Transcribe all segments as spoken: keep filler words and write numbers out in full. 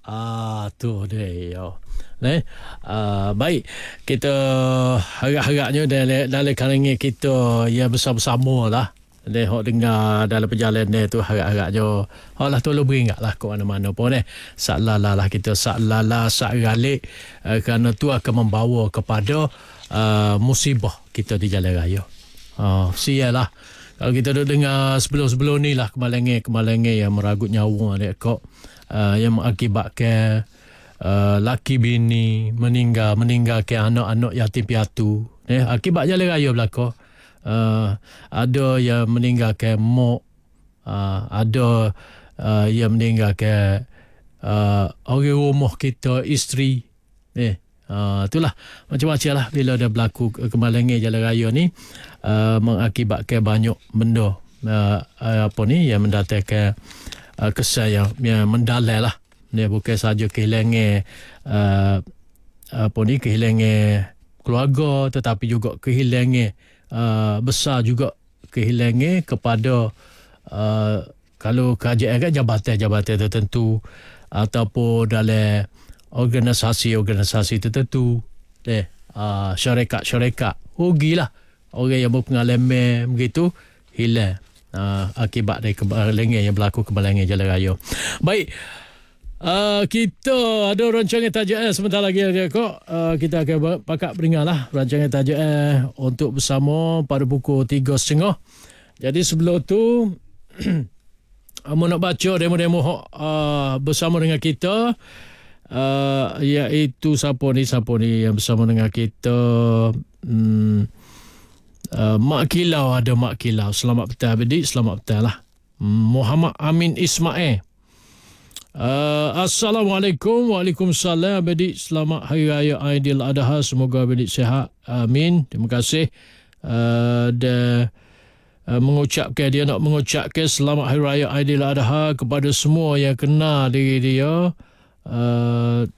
Ah, tu dia. Ne? Uh, baik, kita harap-harapnya dalam dalam kalangan kita ya bersama-sama lah. Dia hok dengar dalam perjalanan tu harap-harapnya Allah tolong beringatlah ke mana-mana pun eh. Saklala lah kita saklala sakralik uh, kerana tu akan membawa kepada uh, musibah kita di jalan raya. Uh, sialah kalau kita duk dengar sebelum-sebelum ni lah kemalangan-kemalangan yang meragut nyawa dia kok uh, yang mengakibatkan uh, laki bini meninggal meninggalkan anak-anak yatim piatu eh akibat jalan raya berlaku. Uh, ada yang meninggalkan mak, uh, ada uh, yang meninggalkan uh, orang rumah kita, isteri eh uh, itulah macam-macam lah bila ada berlaku kemalangan jalan raya ni uh, mengakibatkan banyak benda uh, uh, apa ni yang mendatangkan uh, kesan yang, yang mendalam lah. Dia bukan saja kehilangan uh, apa ni kehilangan keluarga, tetapi juga kehilangan Uh, besar juga kehilangan kepada uh, kalau kerajaan kan jabatan-jabatan tertentu ataupun dalam organisasi-organisasi tertentu eh, uh, syarikat-syarikat rugilah orang yang berpengalaman begitu hilang uh, akibat dari kemalangan yang berlaku kemalangan jalan raya. Baik, Uh, kita ada rancangan tajuk eh, sebentar lagi kok uh, kita akan pakat beringat lah rancangan tajuk eh, untuk bersama pada pukul tiga tiga puluh. Jadi sebelum tu mau nak baca demo-demo uh, bersama dengan kita uh, iaitu siapa ni siapa ni yang bersama dengan kita. hmm, uh, Mak Kilau ada Mak Kilau. Selamat petang Abedi, selamat petang lah. Muhammad Amin Ismail. Uh, Assalamualaikum. Waalaikumsalam Abedi. Selamat Hari Raya Aidiladha. Semoga Abedi sihat. Amin. Terima kasih. Uh, dia uh, mengucapkan dia nak mengucapkan Selamat Hari Raya Aidiladha kepada semua yang kenal diri dia. Uh,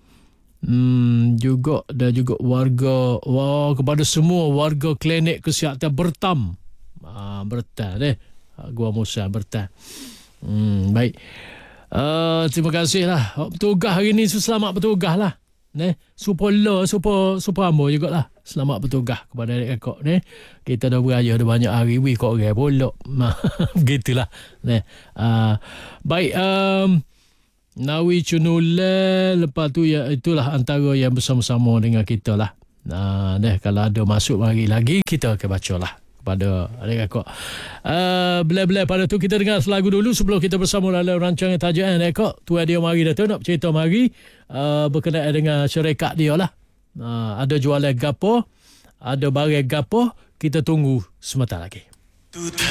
hmm, juga dan juga warga wow, kepada semua warga klinik kesihatan Bertam. Uh, Bertam eh. Gua Musa Bertam. Hmm, baik. Uh, terima kasih lah petugas hari ni, selamat bertugas lah ne, super lo super super ambo jugalah. Selamat bertugas kepada adik kakak ni. Kita dah beraya dah banyak hari wi kok orang bolok begitulah ne. Uh, baik, um, Nawi Cunule lepas tu ya itulah antara yang bersama-sama dengan kita lah. Nah, uh, kalau ada masuk mari lagi kita akan baca lah kepada adik kakak. Uh, Bila-bila pada tu kita dengar selagu dulu sebelum kita bersama dalam rancangan tajuk adik kakak. Tuan dia mari dah tu nak cerita mari uh, berkenaan dengan syarikat dia lah. Uh, ada jualan gapo, ada barang gapo, kita tunggu sebentar lagi.